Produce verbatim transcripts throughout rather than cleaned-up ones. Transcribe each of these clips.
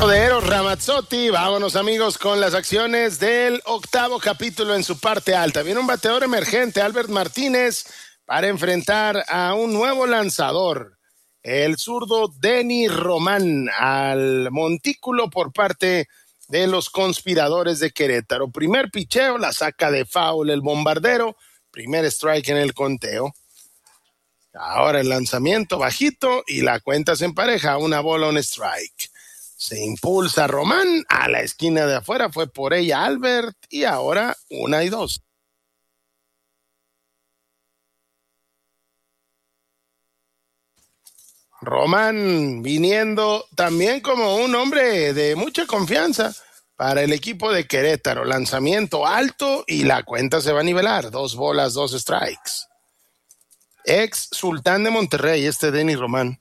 De Eros Ramazzotti. Vámonos, amigos, con las acciones del octavo capítulo en su parte alta. Viene un bateador emergente, Albert Martínez, para enfrentar a un nuevo lanzador, el zurdo Denny Román, al montículo por parte de los Conspiradores de Querétaro. Primer picheo, la saca de foul el bombardero, primer strike en el conteo. Ahora el lanzamiento bajito y la cuenta se empareja, una bola, un strike. Se impulsa Román a la esquina de afuera, fue por ella Albert y ahora una y dos. Román viniendo también como un hombre de mucha confianza para el equipo de Querétaro. Lanzamiento alto y la cuenta se va a nivelar. Dos bolas, dos strikes. Ex Sultán de Monterrey, este Denny Román.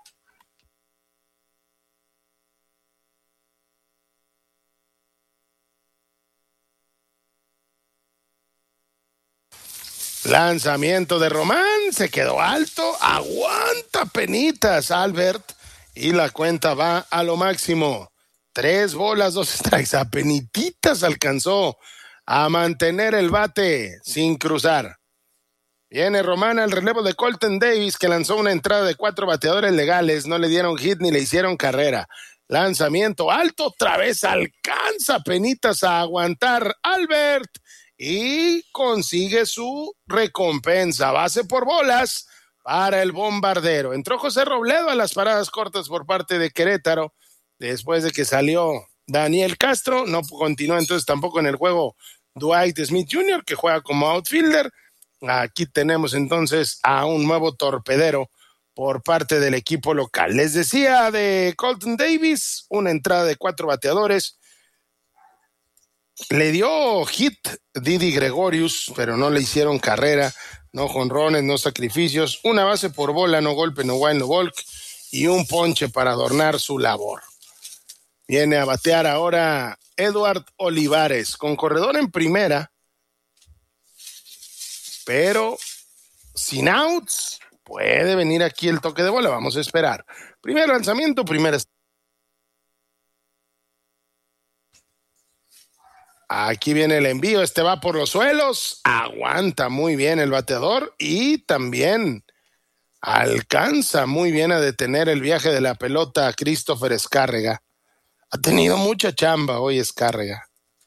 Lanzamiento de Román, se quedó alto, aguanta penitas Albert y la cuenta va a lo máximo. Tres bolas, dos strikes, a penititas alcanzó a mantener el bate sin cruzar. Viene Román al relevo de Colton Davis, que lanzó una entrada de cuatro bateadores legales, no le dieron hit ni le hicieron carrera. Lanzamiento alto, otra vez alcanza penitas a aguantar Albert y consigue su recompensa, base por bolas para el bombardero. Entró José Robledo a las paradas cortas por parte de Querétaro, después de que salió Daniel Castro. No continuó entonces tampoco en el juego Dwight Smith junior, que juega como outfielder. Aquí tenemos entonces a un nuevo torpedero por parte del equipo local. Les decía de Colton Davis, una entrada de cuatro bateadores. Le dio hit Didi Gregorius, pero no le hicieron carrera, no jonrones, no sacrificios, una base por bola, no golpe, no wild, no walk, y un ponche para adornar su labor. Viene a batear ahora Edward Olivares, con corredor en primera, pero sin outs. Puede venir aquí el toque de bola, vamos a esperar. Primer lanzamiento, primera. Aquí viene el envío, este va por los suelos, aguanta muy bien el bateador y también alcanza muy bien a detener el viaje de la pelota a Christopher Escárrega. Ha tenido mucha chamba hoy Escárrega.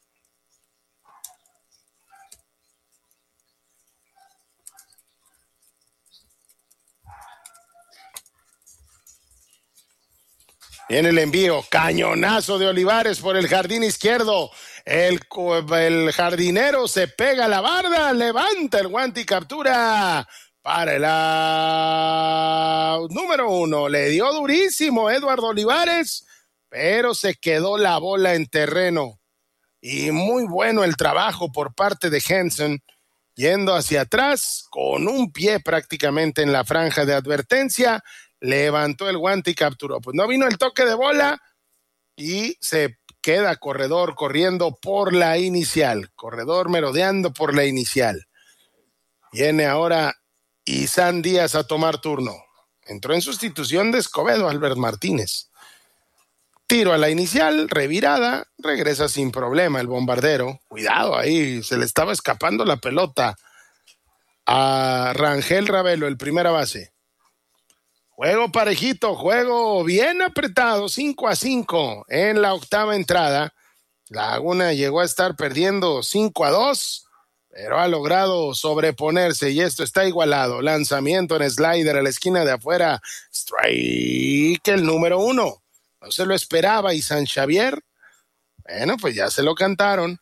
Viene el envío, cañonazo de Olivares por el jardín izquierdo. El, el jardinero se pega a la barda, levanta el guante y captura para el out número uno. Le dio durísimo Eduardo Olivares, pero se quedó la bola en terreno. Y muy bueno el trabajo por parte de Henson, yendo hacia atrás con un pie prácticamente en la franja de advertencia. Levantó el guante y capturó. Pues no vino el toque de bola y se queda corredor corriendo por la inicial. Corredor merodeando por la inicial. Viene ahora Isan Díaz a tomar turno. Entró en sustitución de Escobedo, Albert Martínez. Tiro a la inicial, revirada, regresa sin problema el bombardero. Cuidado ahí, se le estaba escapando la pelota a Rangel Ravelo, el primera base. Juego parejito, juego bien apretado, cinco a cinco en la octava entrada. Laguna llegó a estar perdiendo cinco a dos, pero ha logrado sobreponerse y esto está igualado. Lanzamiento en slider a la esquina de afuera, strike el número uno. No se lo esperaba Isan Xavier. Bueno, pues ya se lo cantaron.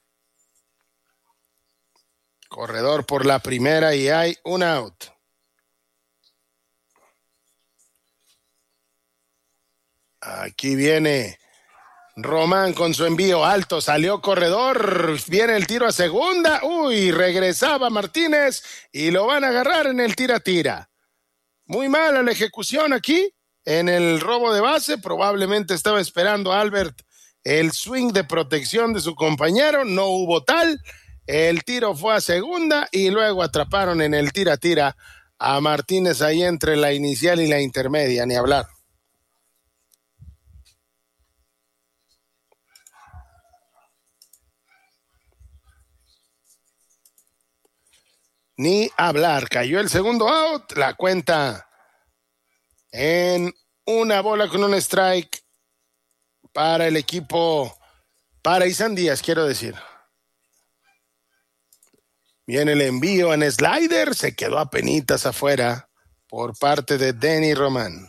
Corredor por la primera y hay un out. Aquí viene Román con su envío alto, salió corredor, viene el tiro a segunda, uy, regresaba Martínez y lo van a agarrar en el tira-tira. Muy mala la ejecución aquí, en el robo de base, probablemente estaba esperando a Albert el swing de protección de su compañero, no hubo tal, el tiro fue a segunda y luego atraparon en el tira-tira a Martínez ahí entre la inicial y la intermedia, ni hablar. ni hablar. Cayó el segundo out, la cuenta en una bola con un strike para el equipo, para Isan Díaz, quiero decir. Viene el envío en slider, se quedó apenitas afuera por parte de Denny Román.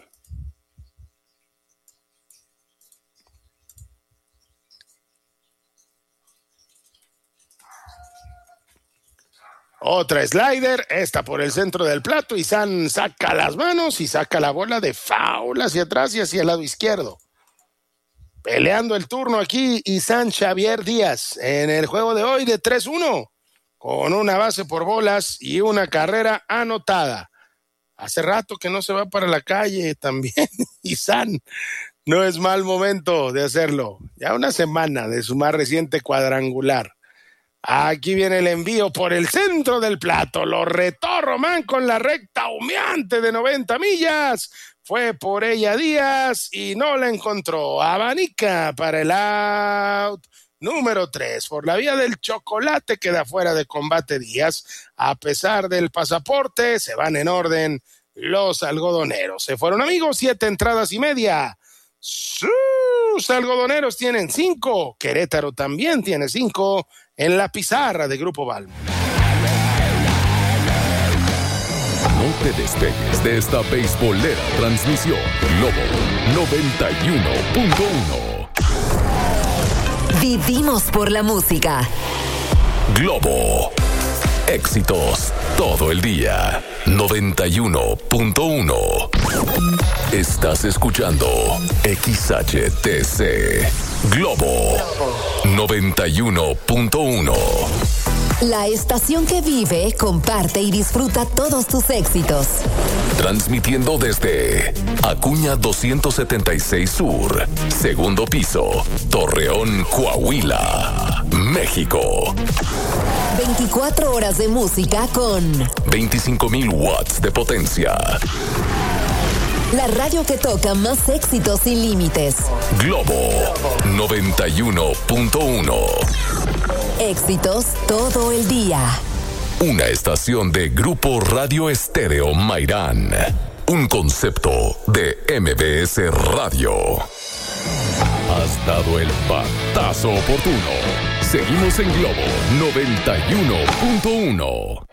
Otra slider, esta por el centro del plato. Isan saca las manos y saca la bola de foul hacia atrás y hacia el lado izquierdo. Peleando el turno aquí, Isan Xavier Díaz en el juego de hoy de tres uno, con una base por bolas y una carrera anotada. Hace rato que no se va para la calle también, Isan. No es mal momento de hacerlo. Ya una semana de su más reciente cuadrangular. Aquí viene el envío por el centro del plato. Lo retó Román con la recta humeante de noventa millas. Fue por ella Díaz y no la encontró. Abanica para el out número tres. Por la vía del chocolate queda fuera de combate Díaz. A pesar del pasaporte, se van en orden los algodoneros. Se fueron, amigos, siete entradas y media. Sus algodoneros tienen cinco. Querétaro también tiene cinco en la pizarra de Grupo Balbo. No te despegues de esta beisbolera transmisión. Globo noventa y uno punto uno. Vivimos por la música. Globo. Éxitos todo el día. noventa y uno punto uno. Estás escuchando X H T C. Globo noventa y uno punto uno. La estación que vive, comparte y disfruta todos tus éxitos. Transmitiendo desde Acuña doscientos setenta y seis Sur, segundo piso, Torreón, Coahuila, México. veinticuatro horas de música con veinticinco mil watts de potencia. La radio que toca más éxitos sin límites. Globo noventa y uno punto uno. Éxitos todo el día. Una estación de Grupo Radio Estéreo Mairán. Un concepto de M B S Radio. Has dado el batazo oportuno. Seguimos en Globo noventa y uno punto uno.